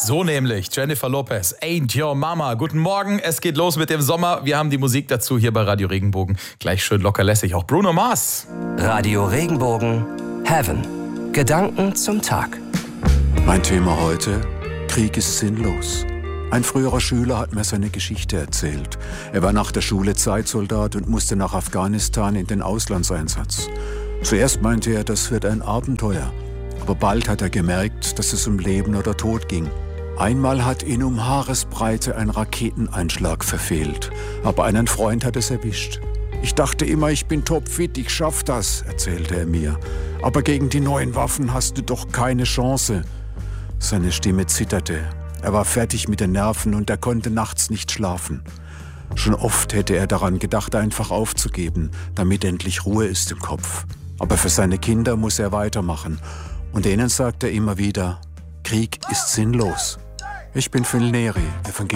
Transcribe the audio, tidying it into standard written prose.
So nämlich, Jennifer Lopez, Ain't Your Mama. Guten Morgen, es geht los mit dem Sommer. Wir haben die Musik dazu hier bei Radio Regenbogen. Gleich schön locker lässig, auch Bruno Mars. Radio Regenbogen, Heaven. Gedanken zum Tag. Mein Thema heute: Krieg ist sinnlos. Ein früherer Schüler hat mir seine Geschichte erzählt. Er war nach der Schule Zeitsoldat und musste nach Afghanistan in den Auslandseinsatz. Zuerst meinte er, das wird ein Abenteuer. Aber bald hat er gemerkt, dass es um Leben oder Tod ging. Einmal hat ihn um Haaresbreite ein Raketeneinschlag verfehlt. Aber einen Freund hat es erwischt. Ich dachte immer, ich bin topfit, ich schaff das, erzählte er mir. Aber gegen die neuen Waffen hast du doch keine Chance. Seine Stimme zitterte. Er war fertig mit den Nerven und er konnte nachts nicht schlafen. Schon oft hätte er daran gedacht, einfach aufzugeben, damit endlich Ruhe ist im Kopf. Aber für seine Kinder muss er weitermachen. Und denen sagt er immer wieder: Krieg ist sinnlos. Ich bin Phil Neri,